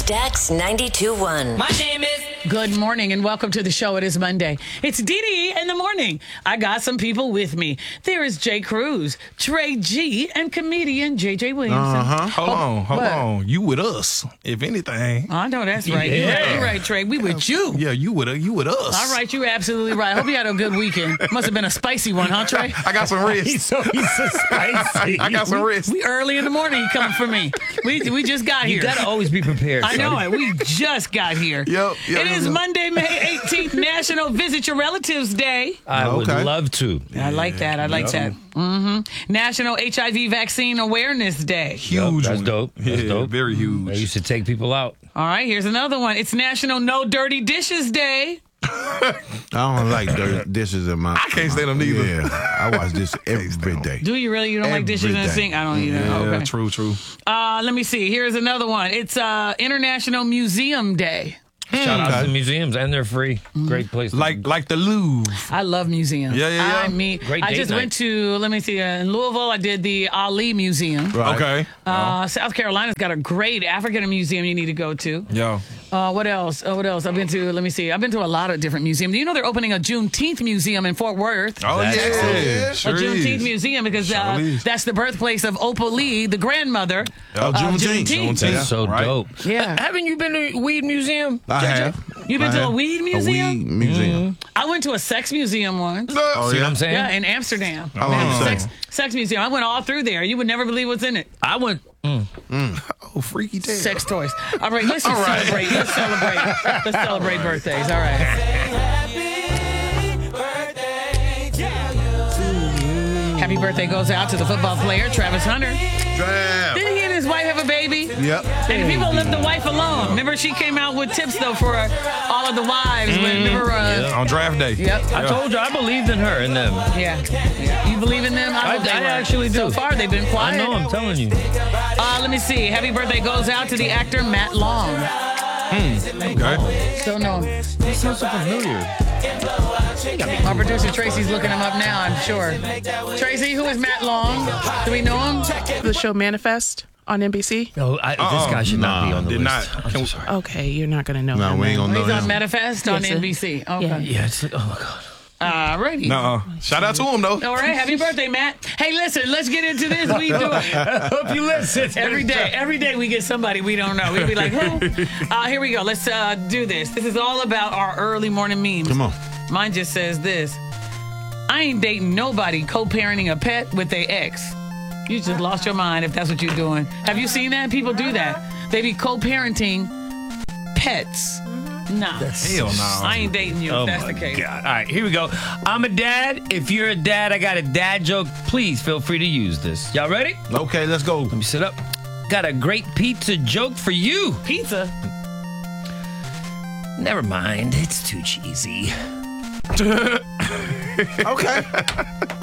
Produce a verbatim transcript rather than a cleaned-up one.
Stax ninety-two point one. My name is... Good morning and welcome to the show. It is Monday. It's Dee Dee in the morning. I got some people with me. There is Jay Cruz, Trey G, and comedian J J Williamson. Uh-huh. Hold Oh, on, hold what? on. You with us, if anything. Oh, I know that's right. Yeah. You're right, you're right, Trey. We with you. Yeah, you with you with us. All right, you're absolutely right. I hope you had a good weekend. Must have been a spicy one, huh, Trey? I got some wrist. So he's so spicy. I got some wrist. We early in the morning. You coming for me? We we just got here. You gotta always be prepared. I know son. it. We just got here. Yep, yep, It yep, is yep. Monday, May eighteenth, National Visit Your Relatives Day. I would Okay. love to. I like that. I like that. hmm National H I V Vaccine Awareness Day. Huge. That's one. dope. That's yeah, dope. very I huge. used to take people out. All right, here's another one. It's National No Dirty Dishes Day. I don't like dirty dishes in my. I can't stand them neither. Yeah, I watch this every day. Do you really? You don't like dishes in the Every day. sink? I don't either. Yeah, Okay. true, true. Uh, let me see. Here's another one. It's uh, International Museum Day. Shout out to the museums, and they're free. Great place. to- Like like the Louvre. I love museums. Yeah, yeah, yeah. I mean, Great I date just night. went to, let me see, uh, in Louisville, I did the Ali Museum. Right. Okay. Uh, South Carolina's got a great African museum you need to go to. Yo. Uh, what else? Oh, what else? I've been to, let me see, I've been to a lot of different museums. You know they're opening a Juneteenth museum in Fort Worth. Oh That's yeah. a Sure Juneteenth is. museum because Sure uh, is. that's the birthplace of Opal Lee, the grandmother Oh, of Juneteenth. Juneteenth. Juneteenth. That's so Right. dope. Yeah. Haven't you been to a weed museum? I have. You been I to a have. weed A museum? weed museum. I went to a sex museum once. Oh, See yeah? what I'm saying? Yeah, in Amsterdam. How long you Sex, say? sex museum. I went all through there. You would never believe what's in it. I went. Mm. Oh, freaky tail. Sex toys. All right, let's just celebrate. Let's celebrate. Let's celebrate birthdays. All right. Happy birthday goes out to the football player, Travis Hunter. Draft. Didn't he and his wife have a baby? Yep. And people left the wife alone. Remember, she came out with tips, though, for uh, all of the wives. When, remember, uh, On draft day. Yep. I told you I believed in her and them. Yeah. yeah. You believe in them? I- hope they I were. actually do. So far, they've been I quiet. know. I'm telling you. Uh, let me see. Happy birthday goes out to the actor Matt Long. Okay. Still know him. This sounds so familiar. Our producer Tracy's looking him up now, I'm sure. Tracy, who is Matt Long? Do we know him? The show Manifest on N B C. No, I, this guy should not Nah, be on the did list. not. I'm so Can we- sorry. Okay, you're not gonna know. No, him we ain't then. gonna know He's on him. Manifest on Yes, sir. N B C. Yeah. Okay. Yeah, it's like, oh my god. Alrighty. Nuh-uh. Shout out to him though. All right, happy birthday, Matt. Hey, listen, let's get into this. We do it Hope you listen. every day. Every day we get somebody we don't know. We be like, who? Uh, here we go. Let's uh, do this. This is all about our early morning memes. Come on. Mine just says this. I ain't dating nobody co-parenting a pet with their ex. You just lost your mind if that's what you're doing. Have you seen that? People do that. They be co-parenting pets. Nah. Hell no. I ain't dating you if Oh that's my the case. God. All right, here we go. I'm a dad. If you're a dad, I got a dad joke. Please feel free to use this. Y'all ready? Okay, let's go. Let me sit up. Got a great pizza joke for you. Pizza? Never mind. It's too cheesy. Okay.